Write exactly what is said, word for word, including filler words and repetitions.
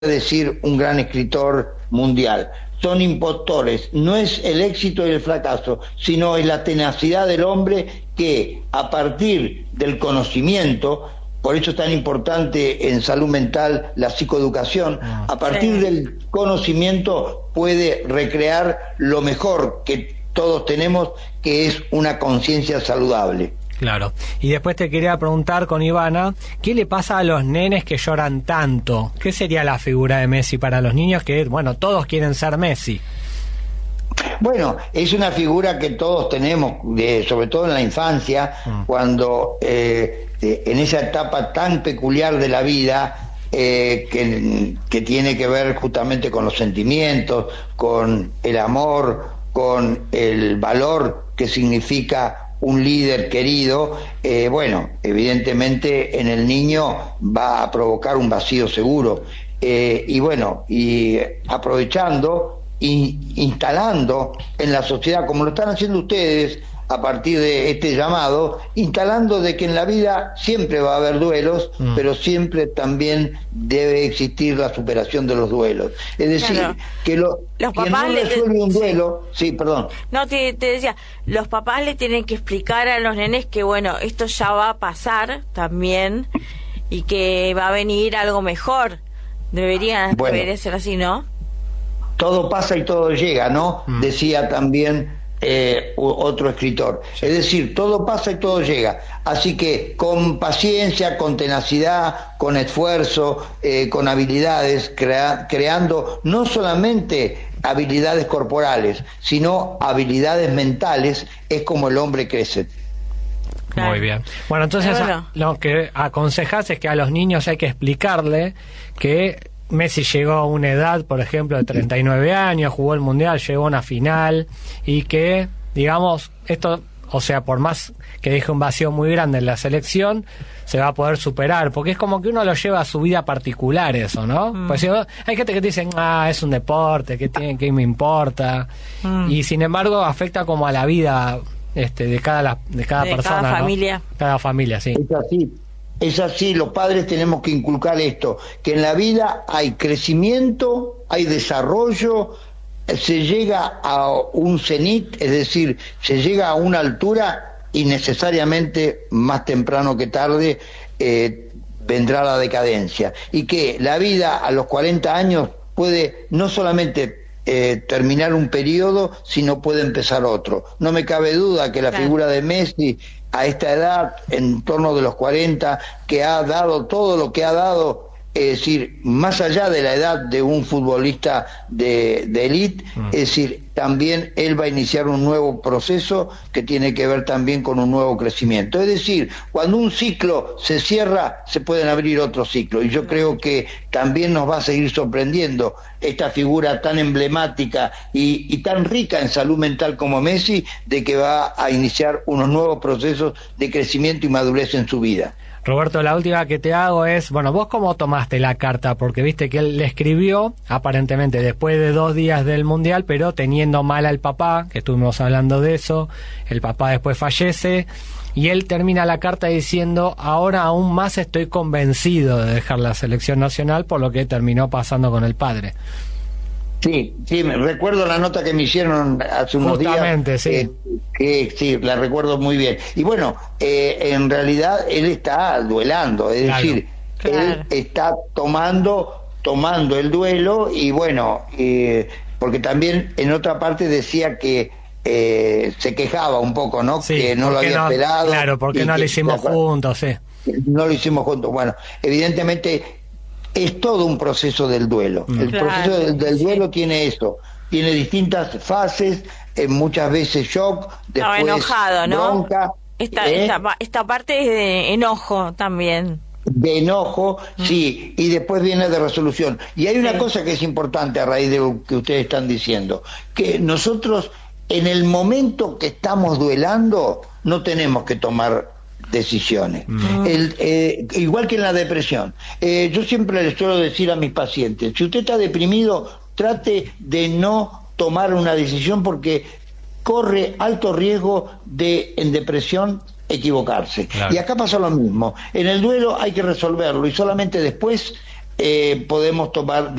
decir un gran escritor mundial. Son impostores, no es el éxito y el fracaso, sino es la tenacidad del hombre que a partir del conocimiento, por eso es tan importante en salud mental la psicoeducación, a partir sí. del conocimiento puede recrear lo mejor que todos tenemos, que es una conciencia saludable. Claro. Y después te quería preguntar con Ivana, ¿qué le pasa a los nenes que lloran tanto? ¿Qué sería la figura de Messi para los niños que, bueno, todos quieren ser Messi? Bueno, es una figura que todos tenemos, de, sobre todo en la infancia, mm. cuando eh, en esa etapa tan peculiar de la vida, eh, que, que tiene que ver justamente con los sentimientos, con el amor, con el valor que significa un líder querido, eh, bueno, evidentemente en el niño va a provocar un vacío seguro. Eh, y bueno, y aprovechando, in, instalando en la sociedad, como lo están haciendo ustedes a partir de este llamado, instalando de que en la vida siempre va a haber duelos, mm. pero siempre también debe existir la superación de los duelos. Es decir, claro. que lo, los quien papás no le resuelve un duelo... Sí, sí perdón. No, te, te decía, los papás le tienen que explicar a los nenes que, bueno, esto ya va a pasar también y que va a venir algo mejor. Debería, bueno, debería ser así, ¿no? Todo pasa y todo llega, ¿no? Mm. Decía también... Eh, otro escritor. Sí. Es decir, todo pasa y todo llega. Así que con paciencia, con tenacidad, con esfuerzo, eh, con habilidades, crea creando no solamente habilidades corporales, sino habilidades mentales, es como el hombre crece. Claro. Muy bien. Bueno, entonces bueno. lo que aconsejas es que a los niños hay que explicarle que Messi llegó a una edad, por ejemplo, de treinta y nueve años, jugó el Mundial, llegó a una final, y que, digamos, esto, o sea, por más que deje un vacío muy grande en la selección, se va a poder superar, porque es como que uno lo lleva a su vida particular eso, ¿no? Mm. Pues hay gente que te dice, ah, es un deporte, ¿qué, tiene, qué me importa? Mm. Y sin embargo afecta como a la vida este, de cada, de cada de persona, cada ¿no? familia. Cada familia, sí. Es así. Es así, los padres tenemos que inculcar esto, que en la vida hay crecimiento, hay desarrollo, se llega a un cenit, es decir, se llega a una altura y necesariamente más temprano que tarde eh, vendrá la decadencia. Y que la vida a los cuarenta años puede no solamente eh, terminar un periodo, sino puede empezar otro. No me cabe duda que la claro. figura de Messi a esta edad, en torno de los cuarenta, que ha dado todo lo que ha dado, es decir, más allá de la edad de un futbolista de, de élite, mm. es decir, también él va a iniciar un nuevo proceso que tiene que ver también con un nuevo crecimiento. Es decir, cuando un ciclo se cierra, se pueden abrir otros ciclos, y yo creo que también nos va a seguir sorprendiendo esta figura tan emblemática y, y tan rica en salud mental como Messi, de que va a iniciar unos nuevos procesos de crecimiento y madurez en su vida. Roberto, la última que te hago es, bueno, ¿vos cómo tomaste la carta? Porque viste que él le escribió, aparentemente después de dos días del Mundial, pero teniendo mal al papá, que estuvimos hablando de eso, el papá después fallece, y él termina la carta diciendo, ahora aún más estoy convencido de dejar la selección nacional por lo que terminó pasando con el padre. Sí, sí, recuerdo la nota que me hicieron hace unos Justamente, días. Sí. Eh, que sí, la recuerdo muy bien. Y bueno, eh, en realidad él está duelando, es claro, decir, claro. él está tomando, tomando el duelo, y bueno, eh, porque también en otra parte decía que eh, se quejaba un poco, ¿no? Sí, que no lo había no, esperado. Claro, porque no lo hicimos juntos, sí. No lo hicimos juntos. Bueno, evidentemente es todo un proceso del duelo. El claro, proceso del, del duelo sí. tiene eso, tiene distintas fases, eh, muchas veces shock, después no, enojado, ¿no? bronca. Esta, ¿eh? esta, esta parte es de enojo también. De enojo, mm. sí, y después viene de resolución. Y hay una sí. cosa que es importante a raíz de lo que ustedes están diciendo, que nosotros en el momento que estamos duelando no tenemos que tomar decisiones. Mm. El, eh, igual que en la depresión. Eh, yo siempre les suelo decir a mis pacientes, si usted está deprimido, trate de no tomar una decisión porque corre alto riesgo de, en depresión, equivocarse. Claro. Y acá pasa lo mismo. En el duelo hay que resolverlo y solamente después eh, podemos tomar